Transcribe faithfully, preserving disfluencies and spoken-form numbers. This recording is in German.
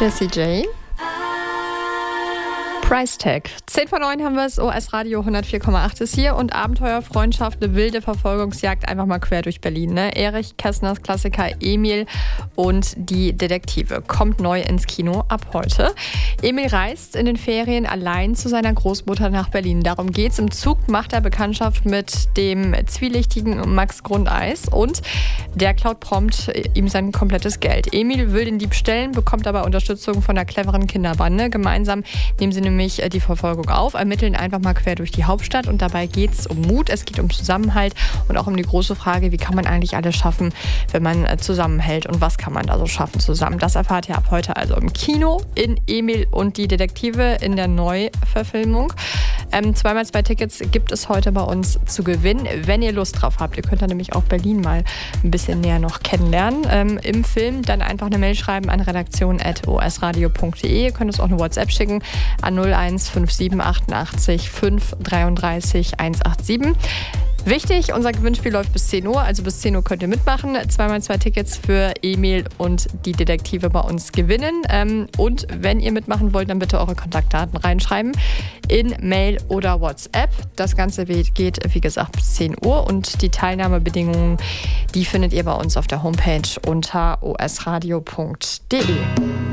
Jessie J. Price Tag. zehn vor neun haben wir es, O S Radio hundertvier Komma acht ist hier und Abenteuer, Freundschaft, eine wilde Verfolgungsjagd einfach mal quer durch Berlin. Ne? Erich Kästners Klassiker Emil und die Detektive kommt neu ins Kino ab heute. Emil reist in den Ferien allein zu seiner Großmutter nach Berlin. Darum geht's. Im Zug macht er Bekanntschaft mit dem zwielichtigen Max Grundeis und der klaut prompt ihm sein komplettes Geld. Emil will den Dieb stellen, bekommt aber Unterstützung von der cleveren Kinderbande. Gemeinsam nehmen sie nämlich die Verfolgung auf, ermitteln einfach mal quer durch die Hauptstadt und dabei geht es um Mut, es geht um Zusammenhalt und auch um die große Frage, wie kann man eigentlich alles schaffen, wenn man zusammenhält und was kann man da so schaffen zusammen. Das erfahrt ihr ab heute also im Kino in Emil und die Detektive in der Neuverfilmung. Ähm, zweimal zwei Tickets gibt es heute bei uns zu gewinnen, wenn ihr Lust drauf habt. Ihr könnt dann nämlich auch Berlin mal ein bisschen näher noch kennenlernen. Ähm, Im Film dann einfach eine Mail schreiben an redaktion at o s radio punkt d e. Ihr könnt uns auch eine WhatsApp schicken an null eins fünf sieben achtundachtzig fünf dreiunddreißig hundertsiebenundachtzig. Wichtig, unser Gewinnspiel läuft bis zehn Uhr, also bis zehn Uhr könnt ihr mitmachen. Zweimal zwei Tickets für Emil und die Detektive bei uns gewinnen. Und wenn ihr mitmachen wollt, dann bitte eure Kontaktdaten reinschreiben in Mail oder WhatsApp. Das Ganze geht, wie gesagt, bis zehn Uhr und die Teilnahmebedingungen, die findet ihr bei uns auf der Homepage unter o s radio punkt d e.